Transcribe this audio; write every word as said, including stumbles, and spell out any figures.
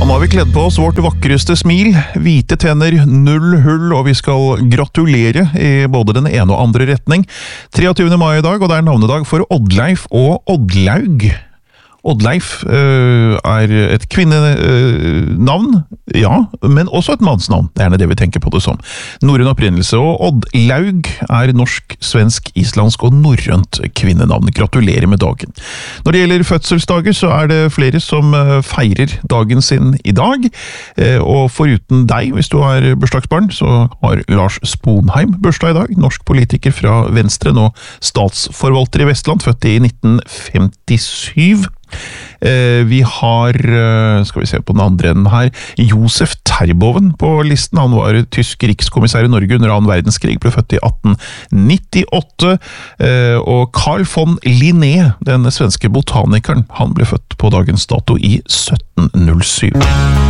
Nå har vi kledd på oss vårt vakreste smil, hvite tenner, null hull, og vi skal gratulere i både den ene og andre retning. treogtyvende mai i dag, og det er navnedag for Oddleif og Oddlaug. Oddleif øh, er et kvinnenavn, øh, ja, men også et mannsnavn. Det er gjerne det vi tenker på det som. Norrøn opprinnelse, og Oddlaug er norsk, svensk, islandsk og norrønt kvinnenavn. Gratulerer med dagen. Når det gjelder fødselsdager, så er det flere som feirer dagen sin i dag. Og foruten deg, hvis du er bursdagsbarn, så har Lars Sponheim bursdag i dag. Norsk politiker fra Venstre, nå statsforvalter i Vestland, født i nitten femtisyv. Eh, vi har, skal vi se på den andre enden her, Josef Terboven på listen. Han var tysk rikskommissær i Norge under annen verdenskrig, ble født i atten nittiåtte, eh, og Carl von Linné, den svenske botanikeren, han ble født på dagens dato i sytten null syv.